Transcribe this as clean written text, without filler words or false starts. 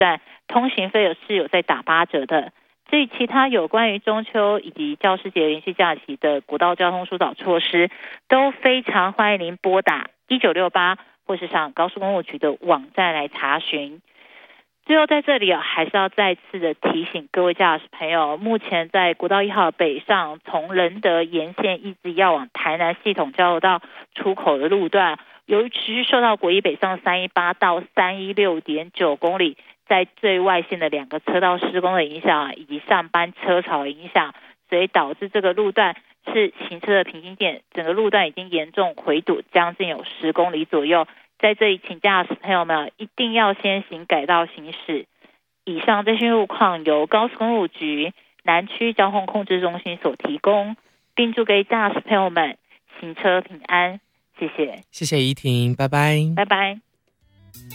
通行费是有在打8折的。至于其他有关于中秋以及教师节连续假期的国道交通疏导措施，都非常欢迎您拨打1968或是上高速公路局的网站来查询。最后在这里还是要再次的提醒各位驾驶朋友，目前在国道1号北上从仁德沿线一直要往台南系统交流道出口的路段，由于持续受到国一北上318到316.9公里在最外线的2个车道施工的影响，以及上班车潮的影响，所以导致这个路段是行车的平行点，整个路段已经严重回堵，将近有10公里左右。在这里请驾驶朋友们一定要先行改道行驶。以上这些路况由高速公路局南区交通控制中心所提供，并祝给驾驶朋友们行车平安。谢谢。 谢谢怡婷，拜拜。 拜拜。